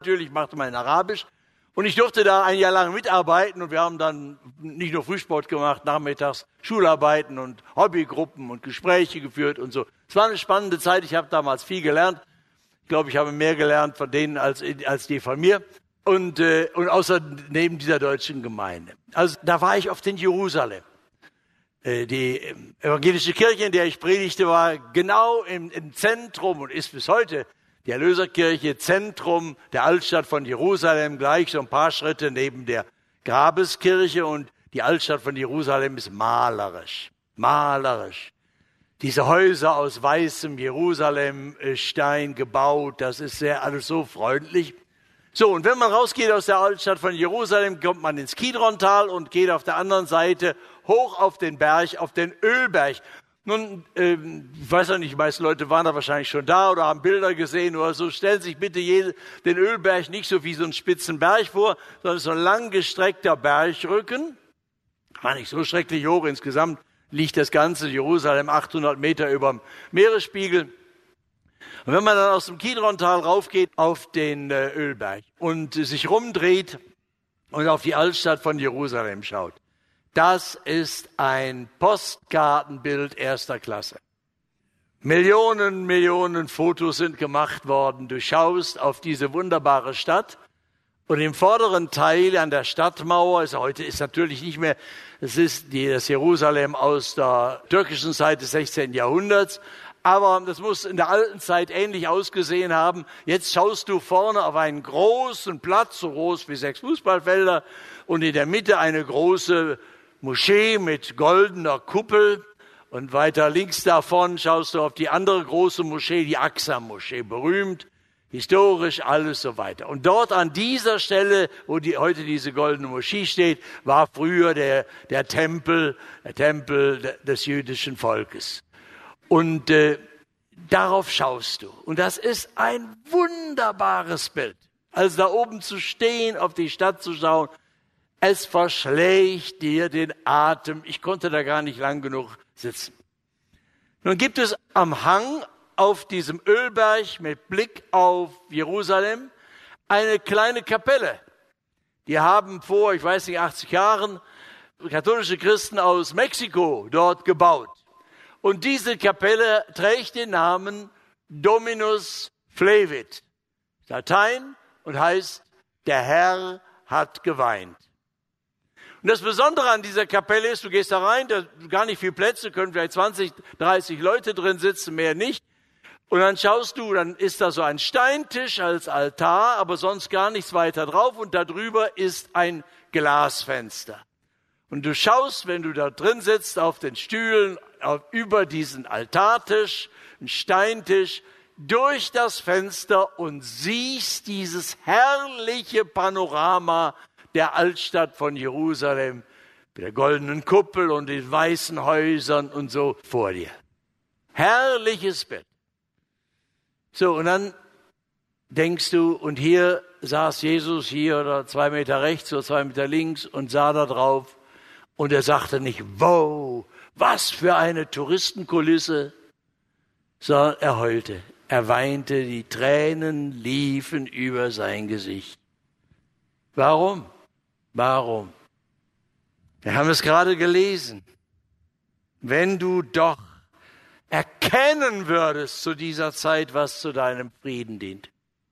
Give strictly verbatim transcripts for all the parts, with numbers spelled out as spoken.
Natürlich machte man in Arabisch. Und ich durfte da ein Jahr lang mitarbeiten und wir haben dann nicht nur Frühsport gemacht, nachmittags Schularbeiten und Hobbygruppen und Gespräche geführt und so. Es war eine spannende Zeit, ich habe damals viel gelernt. Ich glaube, ich habe mehr gelernt von denen als, als die von mir und, äh, und außer neben dieser deutschen Gemeinde. Also da war ich oft in Jerusalem. Äh, die evangelische Kirche, in der ich predigte, war genau im, im Zentrum und ist bis heute die Erlöserkirche, Zentrum der Altstadt von Jerusalem, gleich so ein paar Schritte neben der Grabeskirche. Und die Altstadt von Jerusalem ist malerisch, malerisch. Diese Häuser aus weißem Jerusalemstein gebaut, das ist sehr alles so freundlich. So, und wenn man rausgeht aus der Altstadt von Jerusalem, kommt man ins Kidrontal und geht auf der anderen Seite hoch auf den Berg, auf den Ölberg. Nun, ähm, ich weiß auch nicht, die meisten Leute waren da wahrscheinlich schon da oder haben Bilder gesehen oder so. Stellen Sie sich bitte jede, den Ölberg nicht so wie so einen spitzen Berg vor, sondern so ein langgestreckter Bergrücken. War nicht so schrecklich hoch. Insgesamt liegt das ganze Jerusalem achthundert Meter über dem Meeresspiegel. Und wenn man dann aus dem Kidrontal raufgeht auf den äh, Ölberg und äh, sich rumdreht und auf die Altstadt von Jerusalem schaut, das ist ein Postkartenbild erster Klasse. Millionen, Millionen Fotos sind gemacht worden. Du schaust auf diese wunderbare Stadt und im vorderen Teil an der Stadtmauer, ist, heute ist natürlich nicht mehr, es ist die, das Jerusalem aus der türkischen Zeit des sechzehnten Jahrhunderts, aber das muss in der alten Zeit ähnlich ausgesehen haben. Jetzt schaust du vorne auf einen großen Platz, so groß wie sechs Fußballfelder und in der Mitte eine große Moschee mit goldener Kuppel und weiter links davon schaust du auf die andere große Moschee, die Aqsa-Moschee, berühmt, historisch, alles so weiter. Und dort an dieser Stelle, wo die, heute diese goldene Moschee steht, war früher der, der Tempel, der Tempel des jüdischen Volkes. Und äh, darauf schaust du. Und das ist ein wunderbares Bild. Also da oben zu stehen, auf die Stadt zu schauen, es verschlägt dir den Atem. Ich konnte da gar nicht lang genug sitzen. Nun gibt es am Hang auf diesem Ölberg mit Blick auf Jerusalem eine kleine Kapelle. Die haben vor, ich weiß nicht, achtzig Jahren katholische Christen aus Mexiko dort gebaut. Und diese Kapelle trägt den Namen Dominus Flevit, Latein, und heißt, der Herr hat geweint. Und das Besondere an dieser Kapelle ist, du gehst da rein, da sind gar nicht viele Plätze, können vielleicht zwanzig, dreißig Leute drin sitzen, mehr nicht. Und dann schaust du, dann ist da so ein Steintisch als Altar, aber sonst gar nichts weiter drauf. Und darüber ist ein Glasfenster. Und du schaust, wenn du da drin sitzt, auf den Stühlen, auf, über diesen Altartisch, einen Steintisch, durch das Fenster und siehst dieses herrliche Panorama der Altstadt von Jerusalem, mit der goldenen Kuppel und den weißen Häusern und so vor dir. Herrliches Bild. So, und dann denkst du, und hier saß Jesus hier oder zwei Meter rechts oder zwei Meter links und sah da drauf und er sagte nicht, wow, was für eine Touristenkulisse, sondern er heulte, er weinte, die Tränen liefen über sein Gesicht. Warum? Warum? Wir haben es gerade gelesen. Wenn du doch erkennen würdest zu dieser Zeit, was zu deinem Frieden dient.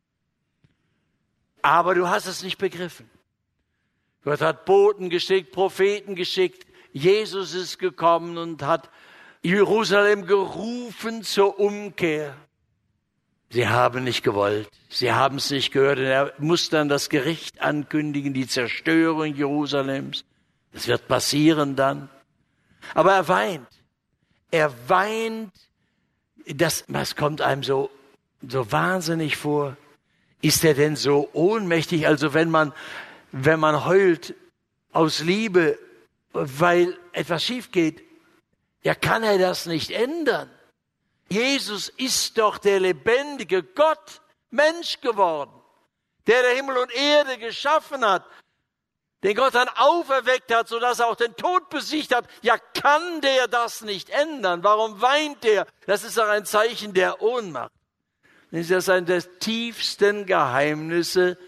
Aber du hast es nicht begriffen. Gott hat Boten geschickt, Propheten geschickt. Jesus ist gekommen und hat Jerusalem gerufen zur Umkehr. Sie haben nicht gewollt. Sie haben es nicht gehört. Und er muss dann das Gericht ankündigen, die Zerstörung Jerusalems. Das wird passieren dann. Aber er weint. Er weint. Das, das kommt einem so, so wahnsinnig vor. Ist er denn so ohnmächtig? Also wenn man, wenn man heult aus Liebe, weil etwas schief geht, ja, kann er das nicht ändern. Jesus ist doch der lebendige Gott, Mensch geworden, der der Himmel und Erde geschaffen hat, den Gott dann auferweckt hat, sodass er auch den Tod besiegt hat. Ja, kann der das nicht ändern? Warum weint der? Das ist doch ein Zeichen der Ohnmacht. Das ist ein der tiefsten Geheimnisse